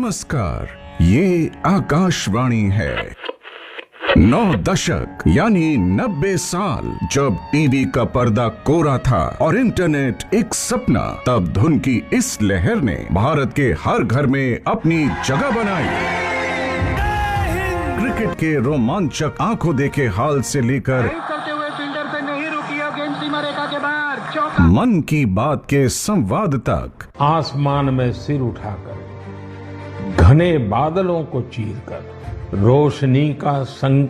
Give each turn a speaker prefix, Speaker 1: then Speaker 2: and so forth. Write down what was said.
Speaker 1: नमस्कार, ये आकाशवाणी है। 9 दशक यानी 90 साल जब टीवी का पर्दा कोरा था और इंटरनेट एक सपना, तब धुन की इस लहर ने भारत के हर घर में अपनी जगह बनाई। क्रिकेट के रोमांचक आंखों देखे हाल से लेकर मन की बात के संवाद तक,
Speaker 2: आसमान में सिर उठाकर घने बादलों को चीरकर रोशनी का संकल्प